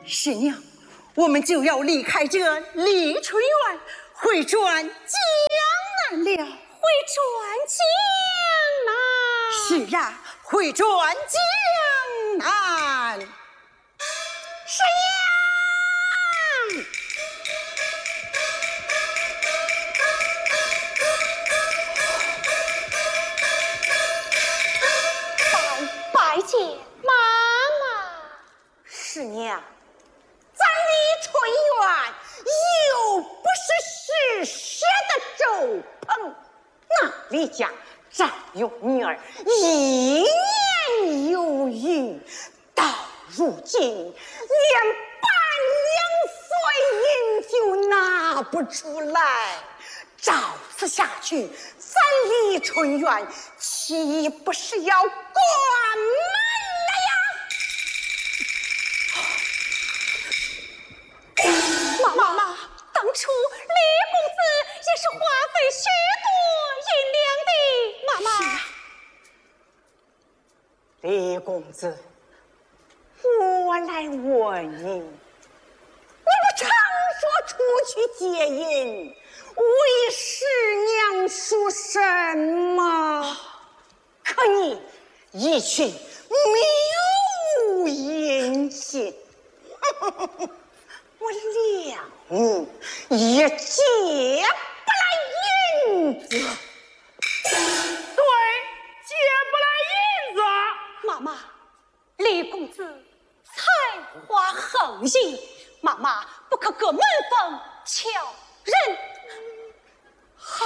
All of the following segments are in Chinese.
师娘，我们就要离开这丽春院，回转江南了。 回转江南。 是啊，回转江南。 师娘，拜见妈妈。 师娘， 咱丽春院又不是世舍的周鹏，哪里家长有女儿一年有余，到如今连半两碎银就拿不出来，照此下去，咱丽春院岂不是要关门了呀？妈妈，当初李公子也是花费许多银两的。妈妈，李公子，我来问你，你不常说出去借银，为师娘说什么？可你一去谬无音信。我谅你也借不来银子。 对，借不来银子。 妈妈，李公子才华横溢，妈妈不可各门风巧人。好，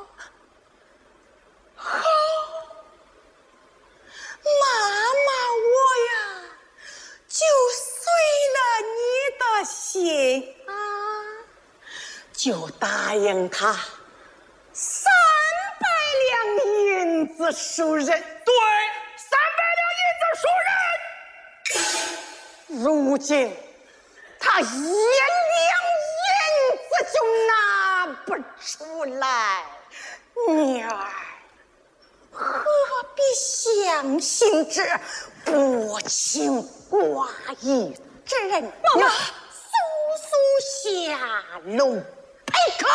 妈妈我呀，就随了你的心啊，就答应他300两银子赎人。 对，300两银子赎人。 如今他1两银子就拿不出来，女儿何必相信这薄情寡义之人？妈妈，速下楼陪客，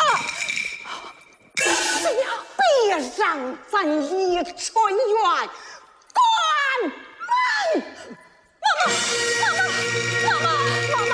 只要别让咱丽春院关门。妈妈，